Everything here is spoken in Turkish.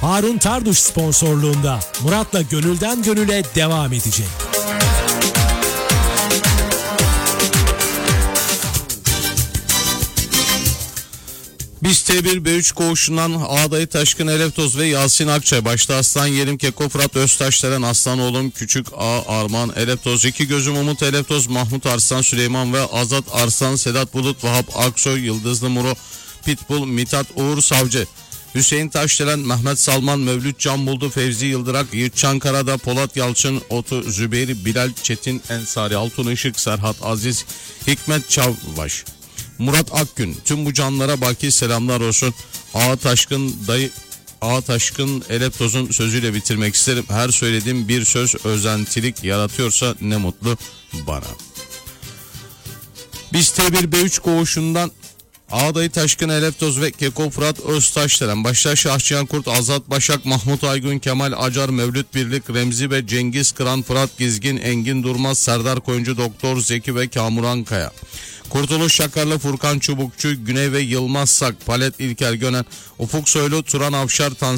Harun Tarduş sponsorluğunda Murat'la Gönülden Gönüle devam edecek. Biz T1 B3 koğuşundan Ağday Taşkın Eleftoz ve Yasin Akçay, başta Aslan Yerim Keko Fırat Öztaşdelen, Aslan Oğlum Küçük A Arman Eleftoz, İki Gözüm Umut Eleftoz, Mahmut Arslan Süleyman ve Azat Arslan, Sedat Bulut, Vahap Aksoy, Yıldızlı Muro, Pitbull, Mithat Uğur Savcı, Hüseyin Taşdelen, Mehmet Salman, Mevlüt Can Buldu, Fevzi Yıldırak, Yiğit Çankara'da, Polat Yalçın, Otu Zübeyir, Bilal Çetin Ensari, Altun Işık, Serhat Aziz, Hikmet Çavbaş, Murat Akgün. Tüm bu canlara baki selamlar olsun. Ağa Taşkın Elefdoz'un sözüyle bitirmek isterim. Her söylediğim bir söz özentilik yaratıyorsa ne mutlu bana. Biz T1 B3 koğuşundan Ağday Taşkın Eleftoz ve Keko Fırat Öztaşdelen, başta Şahçıyan Kurt, Azat Başak, Mahmut Aygün, Kemal Acar, Mevlüt Birlik, Remzi ve Cengiz Kıran, Fırat Gizgin, Engin Durmaz, Serdar Koyuncu, Doktor Zeki ve Kamuran Kaya, Kurtuluş Şakarlı, Furkan Çubukçu, Güney ve Yılmaz Sak, Palet İlker Gönen, Ufuk Soylu, Turan Avşar,